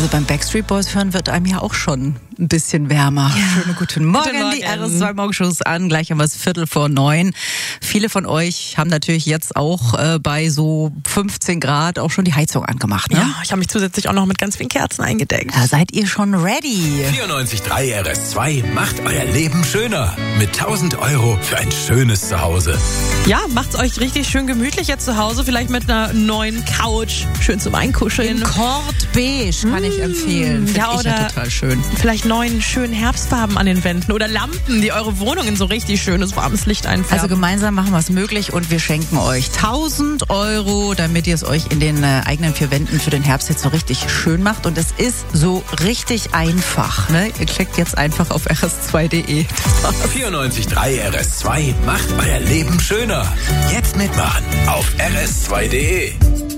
beim Backstreet Boys hören wird einem ja auch schon ein bisschen wärmer. Ja. Schönen guten Morgen. Die RS2 Morgenshows an. Gleich haben wir es 8:45. Viele von euch haben natürlich jetzt auch bei so 15 Grad auch schon die Heizung angemacht. Ne? Ja, ich habe mich zusätzlich auch noch mit ganz vielen Kerzen eingedeckt. Da seid ihr schon ready. 94.3 RS2 macht euer Leben schöner. Mit 1.000 € für ein schönes Zuhause. Ja, macht's euch richtig schön gemütlich jetzt zu Hause. Vielleicht mit einer neuen Couch. Schön zum Einkuscheln. In Kord Beige kann ich empfehlen. Finde ich ja total schön. Vielleicht neuen schönen Herbstfarben an den Wänden oder Lampen, die eure Wohnung in so richtig schönes warmes Licht einfärben. Also gemeinsam machen wir es möglich und wir schenken euch 1.000 €, damit ihr es euch in den eigenen 4 Wänden für den Herbst jetzt so richtig schön macht. Und es ist so richtig einfach. Ne? Ihr klickt jetzt einfach auf rs2.de. 94.3 RS2 macht euer Leben schöner. Jetzt mitmachen auf rs2.de.